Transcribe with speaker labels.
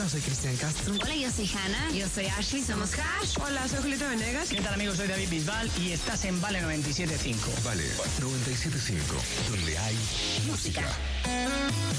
Speaker 1: Soy Cristian Castro.
Speaker 2: Hola, yo soy Hannah.
Speaker 3: Yo soy Ashley, somos Crash.
Speaker 4: Hola, soy Julieta Venegas.
Speaker 5: ¿Qué tal, amigos? Soy David Bisbal y estás en Vale 97.5.
Speaker 6: Vale 97.5, donde hay música.